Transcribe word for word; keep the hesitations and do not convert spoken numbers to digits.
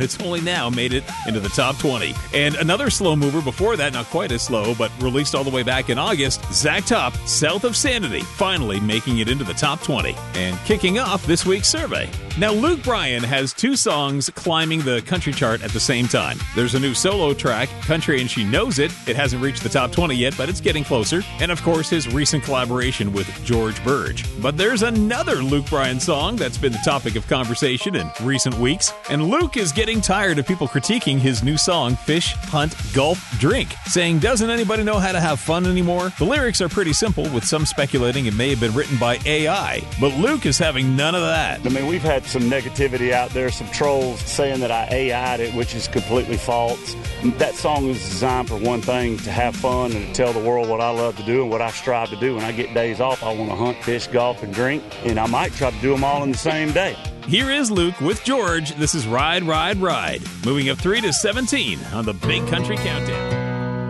it's only now made it into the top twenty. And another slow mover before that, not quite as slow, but released all the way back in August, Zach Top, South of Sanity, finally making it into the top twenty. And kicking off this week's survey. Now, Luke Bryan has two songs climbing the country chart at the same time. There's a new solo track, Country and She Knows It. It hasn't reached the top twenty yet, but it's getting closer. And of course, his recent collaboration with George Burge. But there's another Luke Bryan song that's been the topic of conversation in recent weeks. And Luke is getting tired of people critiquing his new song, Fish, Hunt, Golf, Drink, saying, doesn't anybody know how to have fun anymore? The lyrics are pretty simple, with some speculating it may have been written by A I. But Luke is having none of that. I mean, we've had some negativity out there, some trolls saying that I A I'd it, which is completely false. That song is designed for one thing, to have fun and to tell the world what I love to do and what I strive to do. When I get days off, I want to hunt, fish, golf, and drink, and I might try to do them all in the same day. Here is Luke with George. This is Ride, Ride, Ride. Moving up three to seventeen on the Big Country Countdown.